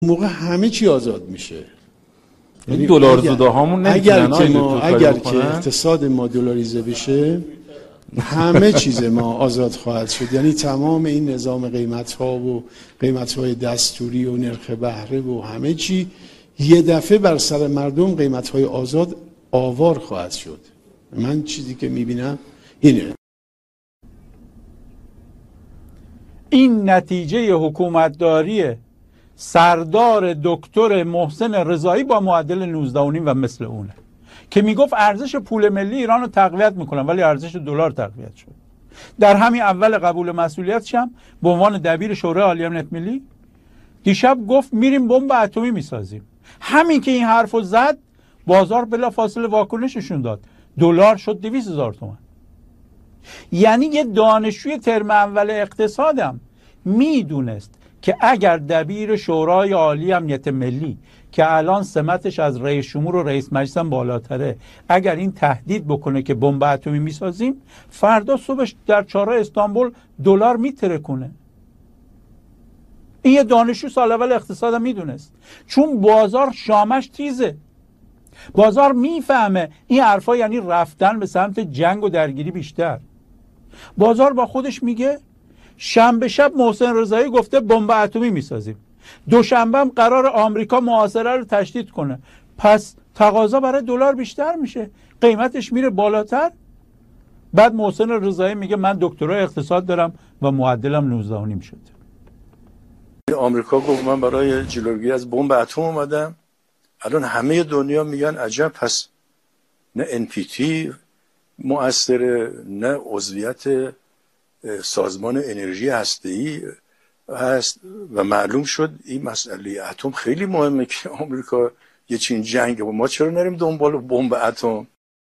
موقع همه چی آزاد میشه. یعنی دلارزوده هامون اگر که اقتصاد ما دلاریزه بشه همه چیز ما آزاد خواهد شد. یعنی تمام این نظام قیمت ها و قیمت های دستوری و نرخ بهره و همه چی یه دفعه بر سر مردم قیمت های آزاد آوار خواهد شد. من چیزی که میبینم اینه. این نتیجه حکومتداری سردار دکتر محسن رضایی با معدل 19.5 و مثل اونه که میگفت ارزش پول ملی ایران رو تقویت میکنم ولی ارزش دلار تقویت شد. در همین اول قبول مسئولیتش هم به عنوان دبیر شورای عالی امنیت ملی دیشب گفت میریم بمب اتمی میسازیم. همین که این حرفو زد بازار بلافاصله واکنششون داد، دلار شد 200,000 تومان. یعنی یه دانشجوی ترم اول اقتصادم میدونست که اگر دبیر شورای عالی امنیت ملی که الان سمتش از رئیس جمهور و رئیس مجلس هم بالاتره، اگر این تهدید بکنه که بمب اتمی میسازیم، فردا صبحش در چهارراه استانبول دلار میترکونه. این یه دانشجو سال اول اقتصادم میدونست، چون بازار شامش تیزه. بازار میفهمه این حرفا یعنی رفتن به سمت جنگ و درگیری بیشتر. بازار با خودش میگه شنبه شب محسن رضایی گفته بمب اتمی میسازیم، دوشنبه هم قرار آمریکا محاصره رو تشدید کنه، پس تقاضا برای دلار بیشتر میشه، قیمتش میره بالاتر. بعد محسن رضایی میگه من دکترای اقتصاد دارم و معدلم 19.5 شده. آمریکا گفت من برای جلوگیری از بمب اتم اومدم. الان همه دنیا میگن عجب، پس نه NPT مؤثره، نه عضویت سازمان انرژی هسته‌ای هست و معلوم شد این مسئله اتم خیلی مهمه که آمریکا یه چین جنگ و ما چرا نریم دنبال بمب اتم؟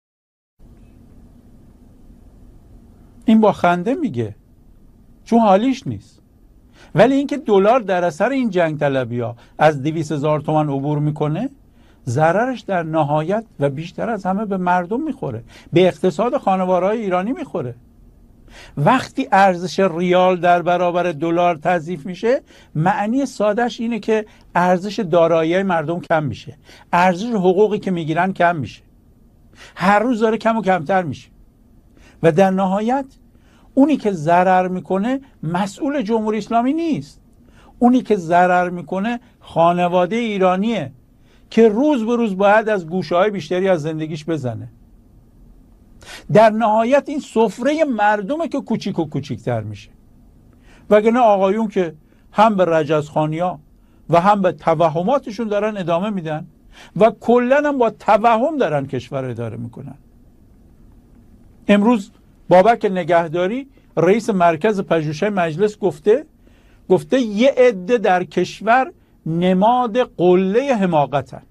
این با خنده میگه چون حالیش نیست. ولی اینکه دلار در اثر این جنگ طلبی‌ها از 200,000 تومان عبور میکنه، ضررش در نهایت و بیشتر از همه به مردم میخوره، به اقتصاد خانوارهای ایرانی میخوره. وقتی ارزش ریال در برابر دلار تضعیف میشه، معنی سادهش اینه که ارزش دارایی مردم کم میشه، ارزش حقوقی که میگیرن کم میشه، هر روز داره کم و کمتر میشه و در نهایت اونی که ضرر میکنه مسئول جمهوری اسلامی نیست. اونی که ضرر میکنه خانواده ایرانیه که روز به روز باید از گوشه‌های بیشتری از زندگیش بزنه. در نهایت این سفره مردمه که کوچیک و کوچیکتر میشه. وگرنه آقایون که هم به رجزخانی‌ها و هم به توهماتشون دارن ادامه میدن و کلاً هم با توهم دارن کشور اداره میکنن. امروز بابک نگهداری رئیس مرکز پژوهش‌های مجلس گفته یه عده در کشور نماد قله حماقتن.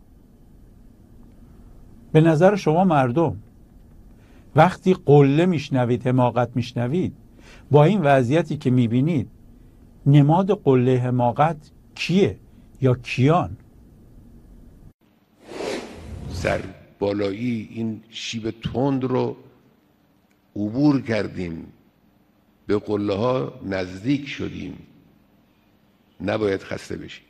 به نظر شما مردم وقتی قله میشنوید، حماقت میشنوید، با این وضعیتی که میبینید، نماد قله حماقت کیه یا کیان؟ سر بالایی این شیب تند رو عبور کردیم، به قله ها نزدیک شدیم، نباید خسته بشیم.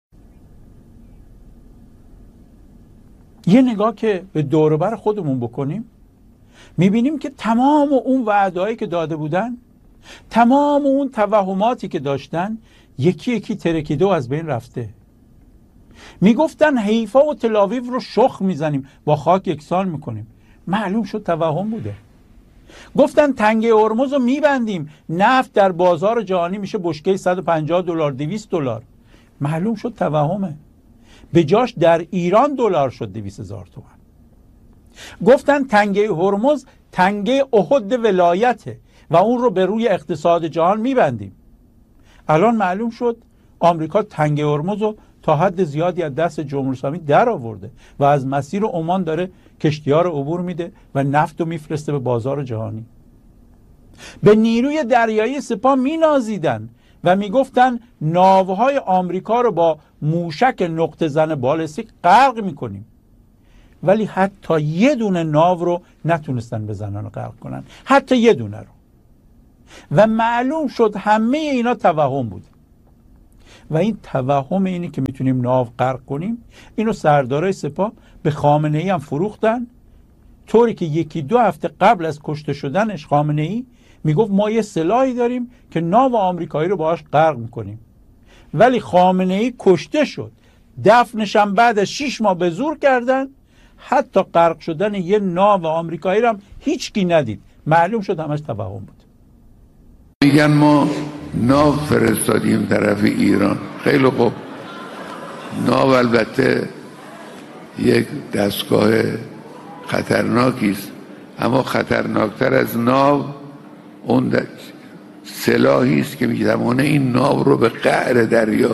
یه نگاه که به دور و بر خودمون بکنیم، میبینیم که تمام اون وعدهایی که داده بودن، تمام اون توهماتی که داشتن، یکی یکی ترکیده و از بین رفته. میگفتن حیفا و تلاویو رو شخ میزنیم، با خاک یکسان میکنیم. معلوم شد توهم بوده. گفتن تنگه هرمز رو میبندیم، نفت در بازار جهانی میشه بشکه $150 $200. معلوم شد توهمه. به جاش در ایران دلار شد 200,000 تومان. گفتن تنگه هرمز تنگه احد ولایته و اون رو به روی اقتصاد جهان میبندیم. الان معلوم شد آمریکا تنگه هرمز رو تا حد زیادی از دست جمهوری اسلامی در آورده و از مسیر عمان داره کشتی‌ها رو عبور میده و نفت رو میفرسته به بازار جهانی. به نیروی دریایی سپاه مینازیدن و میگفتن ناوهای آمریکا رو با موشک نقطه زن بالستیک غرق میکنیم. ولی حتی یه دونه ناو رو نتونستن بزنن و غرق کنن، حتی یه دونه رو. و معلوم شد همه اینا توهم بود. و این توهم اینی که میتونیم ناو غرق کنیم، اینو سردارای سپاه به خامنه ای هم فروختن، طوری که یکی دو هفته قبل از کشته شدنش خامنه ای میگفت ما یه سلاحی داریم که ناو آمریکایی رو باهاش غرق میکنیم. ولی خامنه ای کشته شد، دفنش هم بعد از 6 ماه به زور کردن، حتی غرق شدن یه ناو آمریکایی رو هم هیچکی ندید. معلوم شد همش توهم بود. میگن ما ناو فرستادیم طرف ایران. خیلی خوب، ناو البته یک دستگاه خطرناکی است، اما خطرناکتر از ناو اون سلاحی است که میتوانه این ناو رو به قعر دریا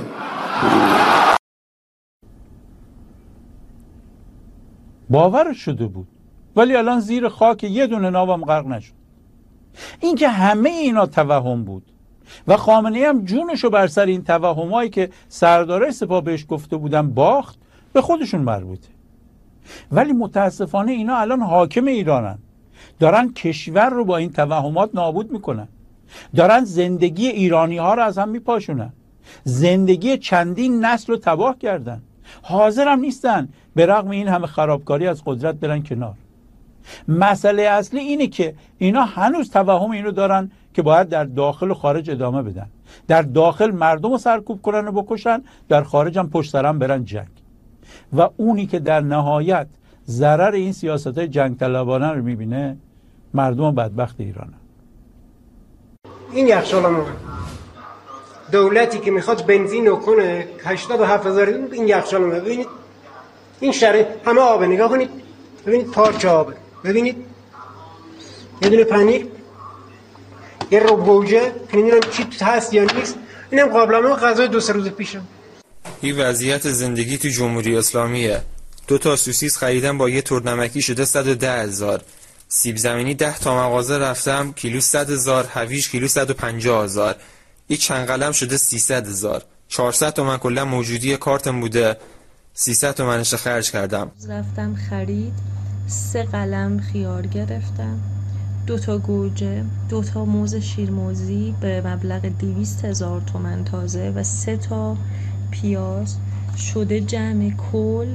باور شده بود، ولی الان زیر خاک یه دونه ناو هم غرق نشد. این که همه اینا توهم بود و خامنه‌ای هم جونشو بر سر این توهمایی که سردارای سپاه بهش گفته بودن باخت، به خودشون مربوطه. ولی متاسفانه اینا الان حاکم ایرانن، دارن کشور رو با این توهمات نابود میکنن، دارن زندگی ایرانی ها رو از هم میپاشونن، زندگی چندین نسل رو تباه کردن، حاضر هم نیستن به رغم این همه خرابکاری از قدرت برن کنار. مسئله اصلی اینه که اینا هنوز توهم اینو دارن که باید در داخل و خارج ادامه بدن، در داخل مردم رو سرکوب کنن و بکشن، در خارج هم پشت سر هم برن جنگ. و اونی که در نهایت ضرر این سیاست‌های جنگ طلبانه رو میبینه مردم بدبخت ایرانه. این یخچال ما دولتی که میخواد بنزین رو کنه 87,000 این یخچال ما، ببینید این شهر همه آبه، نگاه کنید ببینید پارچه آبه، ببینید یه دونه پنیر، یه رو گوجه که نمیدونم چی هست یا نیست، اینم قابلمه غذای 2-3 روز پیشم. این وضعیت زندگی تو جمهوری اسلامیه. 2 تا سوسیس خریدم با یه ترنمکی شده 110,000. سیب زمینی 10 تا مغازه رفتم کیلو 100,000، هویج کیلو 150,000. این چند قلم شده 300,000. 400 تومن کلا موجودی کارتم بوده، 300 تومنش خرج کردم. رفتم خرید 3 قلم خیار گرفتم، 2 تا گوجه، 2 تا موز شیرموزی به مبلغ 200,000 تومن تازه و 3 تا پیاز، شده جمع کل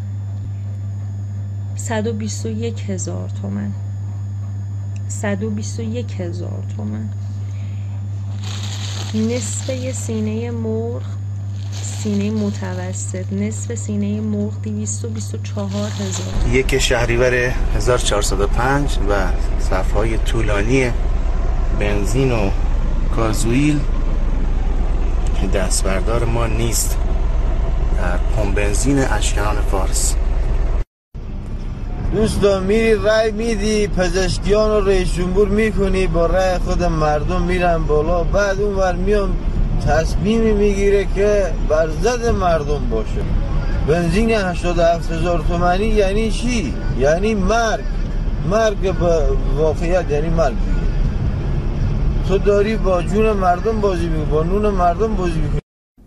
121,000 تومن. 121,000 تومن. نصف یه سینه مرغ، سینه متوسط، نصف سینه مرغ 224,000. 1 شهریور 1405 و صفهای طولانی بنزین و گازوئیل که دستبردار ما نیست در پمپ بنزین اشکنان فارس. دوستا میری رای میدی، پزشکیان رو رئیس جمهور میکنی، با رای خود مردم میرن بالا، بعد اون ور میام تصمیمی میگیره که بر ضد مردم باشه. بنزین 87,000 تومانی یعنی چی؟ یعنی مرگ به واقعیت، یعنی مرگ دیگه. تو داری با جون مردم بازی میکنی، با نون مردم بازی میکنی.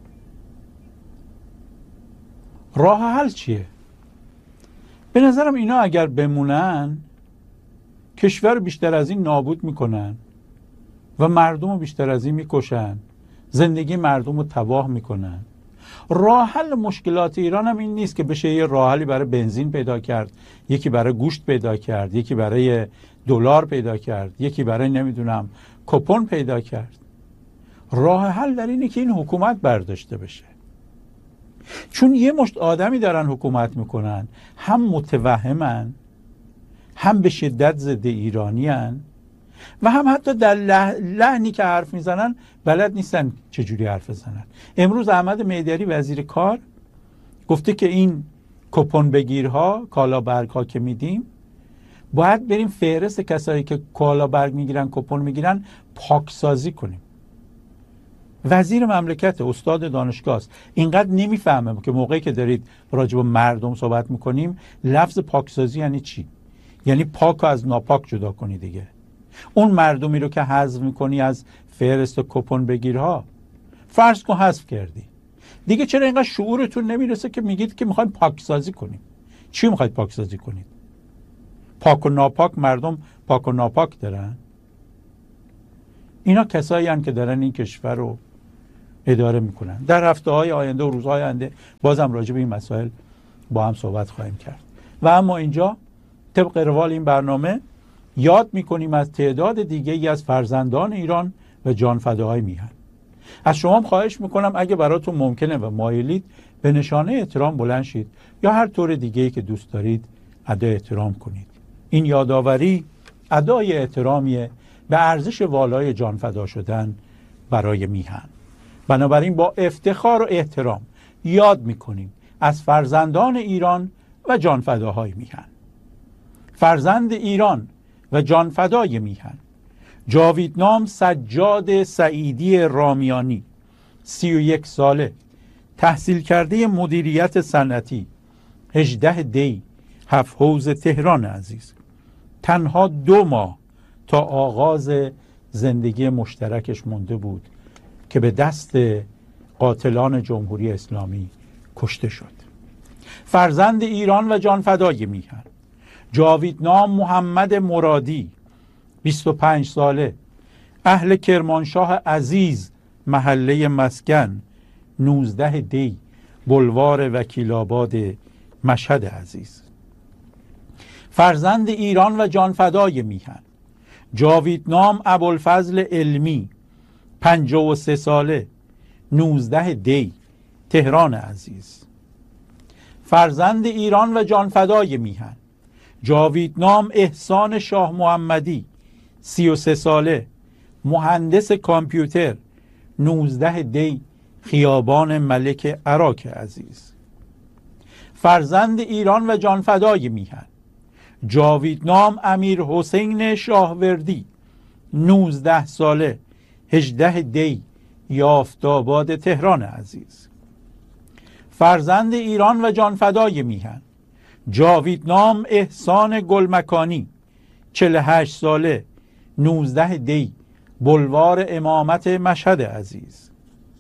راه حل چیه؟ به نظرم اینا اگر بمونن کشور بیشتر از این نابود میکنن و مردم رو بیشتر از این میکشن، زندگی مردم رو تباه میکنن. راه حل مشکلات ایران هم این نیست که بشه یه راه حلی برای بنزین پیدا کرد، یکی برای گوشت پیدا کرد، یکی برای دلار پیدا کرد، یکی برای نمیدونم کوپن پیدا کرد. راه حل در اینه که این حکومت برداشته بشه. چون یه مشت آدمی دارن حکومت میکنن، هم متوهمن، هم به شدت ضد ایرانیان و هم حتی در لحنی که حرف میزنن بلد نیستن چجوری حرف بزنن. امروز احمد میدری وزیر کار گفته که این کوپن بگیرها، کالابرگ‌ها که میدیم، باید بریم فهرست کسایی که کالابرگ میگیرن، کوپن میگیرن، پاکسازی کنیم. وزیر مملکت، استاد دانشگاه است، اینقدر نمیفهمه که موقعی که دارید راجع به مردم صحبت میکنیم لفظ پاکسازی یعنی چی؟ یعنی پاک از ناپاک جدا کنی دیگه. اون مردمی رو که حذف میکنی از فهرست کوپن بگیرها، فرض کن حذف کردی دیگه، چرا اینقدر شعورتون نمیرسه که میگید که میخوایم پاکسازی کنیم؟ چی میخواید پاکسازی کنید؟ پاک و ناپاک، مردم پاک و ناپاک دارن. اینا کسایی هستند که دارن این کشور رو اداره میکنن. در هفته‌های آینده و روزهای آینده بازم راجع به این مسائل با هم صحبت خواهیم کرد. و اما اینجا طبق روال این برنامه یاد میکنیم از تعداد دیگه‌ای از فرزندان ایران و جانفداهای میهن. از شما هم خواهش میکنم اگه براتون ممکنه و مایلید به نشانه احترام بلند شید یا هر طور دیگه‌ای که دوست دارید ادای احترام کنید. این یادآوری ادای احترامیه به ارزش والای جانفدا شدن برای میهن. بنابراین با افتخار و احترام یاد میکنیم از فرزندان ایران و جانفداهای میهن. فرزند ایران و جانفدای میهن: جاویدنام سجاد سعیدی رامیانی، 31 ساله، تحصیل کرده مدیریت صنعتی، 18 دی، 7 حوض تهران عزیز. تنها 2 ماه تا آغاز زندگی مشترکش مونده بود که به دست قاتلان جمهوری اسلامی کشته شد. فرزند ایران و جانفدای میهن: جاویدنام محمد مرادی، 25 ساله، اهل کرمانشاه عزیز، محله مسکن، 19 دی، بلوار وکیل آباد، مشهد عزیز. فرزند ایران و جانفدای میهن: جاویدنام ابوالفضل علمی، 53 ساله، 19 دی، تهران عزیز. فرزند ایران و جانفدای میهن: جاویدنام احسان شاه محمدی، 33 ساله، مهندس کامپیوتر، 19 دی، خیابان ملک عراق عزیز. فرزند ایران و جانفدای میهن: جاویدنام امیر حسین شاهوردی، 19 ساله، 18 دی، یافت‌آباد تهران عزیز. فرزند ایران و جانفدای میهن: جاویدنام احسان گلمکانی، 48 ساله، 19 دی، بلوار امامت، مشهد عزیز.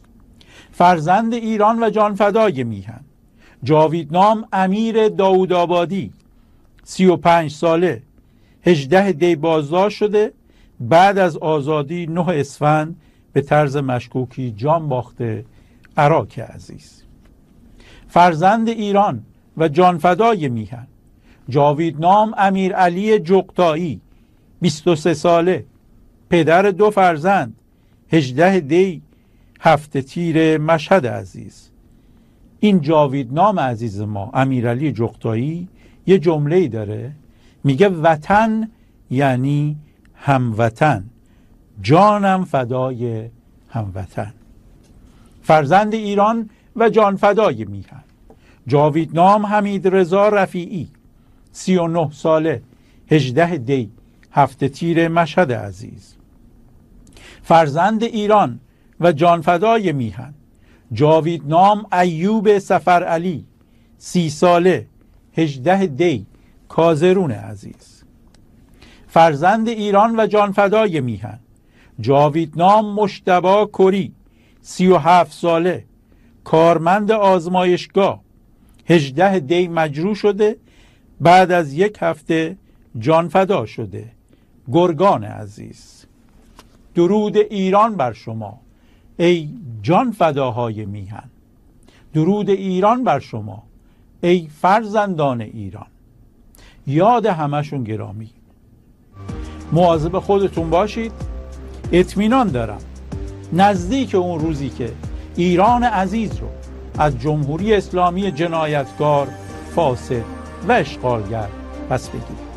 فرزند ایران و جانفدای میهن: جاویدنام امیر داودآبادی، 35 ساله، 18 دی بازداشت شده، بعد از آزادی 9 اسفند به طرز مشکوکی جان باخته، عراق عزیز. فرزند ایران و جانفدای میهن: جاویدنام امیر علی جغتایی، 23 ساله، پدر 2 فرزند، 18 دی، 7 تیر، مشهد عزیز. این جاویدنام عزیز ما امیرعلی جغتایی یه جمله‌ای داره، میگه وطن یعنی هموطن، جانم فدای هموطن. فرزند ایران و جانفدای میهن: جاویدنام حمید رضا رفیعی، 39 ساله، 18 دی، 7 تیر، مشهد عزیز. فرزند ایران و جانفدای میهن: جاویدنام ایوب سفرعلی، 30 ساله، 18 دی، کازرون عزیز. فرزند ایران و جانفدای میهن: جاویدنام مجتبی کری، 37 ساله، کارمند آزمایشگاه، 18 دی مجروح شده، بعد از 1 هفته جانفدا شده، گرگان عزیز. درود ایران بر شما ای جانفداهای میهن. درود ایران بر شما ای فرزندان ایران. یاد همشون گرامی. مواظب خودتون باشید. اطمینان دارم نزدیک اون روزی که ایران عزیز رو از جمهوری اسلامی جنایتکار، فاسد و اشغالگر پس بگیرید.